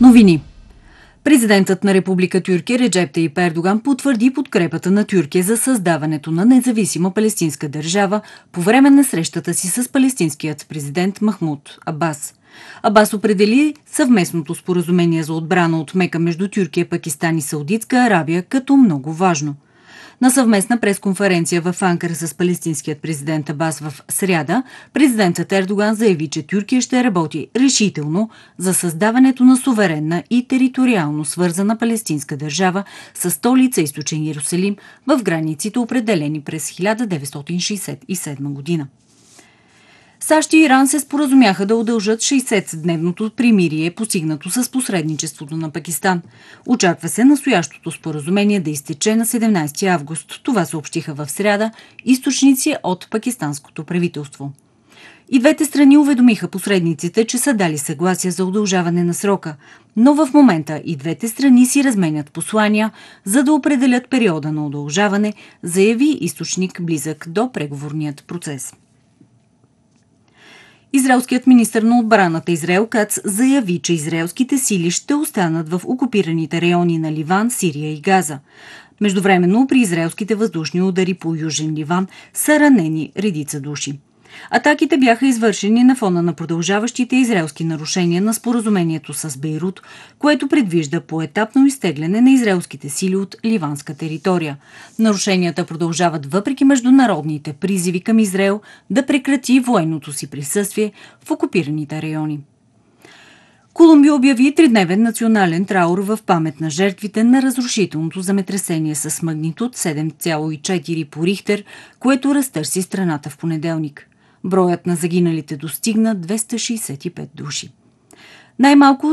Новини. Президентът на Република Тюркия Реджеп Таип Ердоган потвърди подкрепата на Тюркия за създаването на независима палестинска държава по време на срещата си с палестинският президент Махмуд Абас. Абас определи съвместното споразумение за отбрана от Мека между Тюркия, Пакистан и Саудитска Арабия като много важно. На съвместна пресконференция в Анкара с палестинският президент Абас в сряда, президентът Ердоган заяви, че Тюркия ще работи решително за създаването на суверенна и териториално свързана палестинска държава с столица Източен Йерусалим в границите, определени през 1967 година. САЩ и Иран се споразумяха да удължат 60-дневното примирие, постигнато с посредничеството на Пакистан. Очаква се настоящото споразумение да изтече на 17 август. Това съобщиха в сряда източници от пакистанското правителство. И двете страни уведомиха посредниците, че са дали съгласие за удължаване на срока, но в момента и двете страни си разменят послания, за да определят периода на удължаване, заяви източник близък до преговорният процес. Израелският министър на отбраната Израел Кац заяви, че израелските сили ще останат в окупираните райони на Ливан, Сирия и Газа. Междувременно при израелските въздушни удари по Южен Ливан са ранени редица души. Атаките бяха извършени на фона на продължаващите израелски нарушения на споразумението с Бейрут, което предвижда поетапно изтегляне на израелските сили от ливанска територия. Нарушенията продължават въпреки международните призиви към Израел да прекрати военното си присъствие в окупираните райони. Колумбия обяви тридневен национален траур в памет на жертвите на разрушителното земетресение с магнитуд 7,4 по Рихтер, което разтърси страната в понеделник. Броят на загиналите достигна 265 души. Най-малко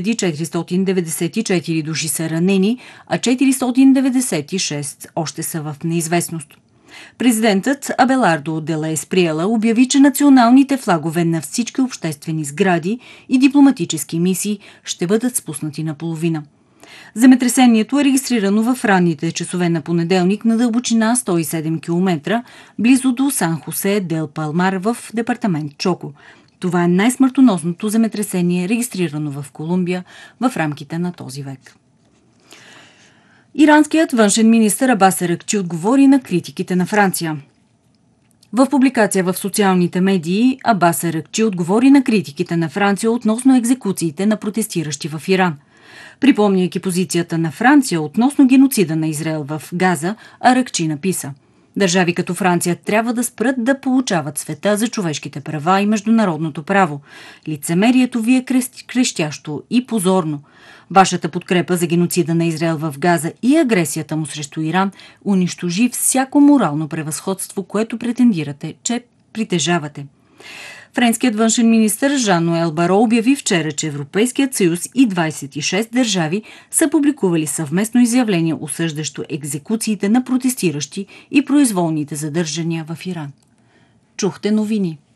3494 души са ранени, а 496 още са в неизвестност. Президентът Абелардо де ла Есприела обяви, че националните флагове на всички обществени сгради и дипломатически мисии ще бъдат спуснати наполовина. Земетресението е регистрирано в ранните часове на понеделник на дълбочина 107 км, близо до Сан-Хосе дел Палмар в департамент Чоко. Това е най-смъртоносното земетресение, регистрирано в Колумбия в рамките на този век. Иранският външен министър Абас Аракчи отговори на критиките на Франция. В публикация в социалните медии Абас Аракчи отговори на критиките на Франция относно екзекуциите на протестиращи в Иран. Припомняйки позицията на Франция относно геноцида на Израел в Газа, Аракчи написа: „Държави като Франция трябва да спрат да получават света за човешките права и международното право. Лицемерието ви е крещящо и позорно. Вашата подкрепа за геноцида на Израел в Газа и агресията му срещу Иран унищожи всяко морално превъзходство, което претендирате, че притежавате.“ Френският външен министър Жан-Ноел Баро обяви вчера, че Европейският съюз и 26 държави са публикували съвместно изявление, осъждащо екзекуциите на протестиращи и произволните задържания в Иран. Чухте новини.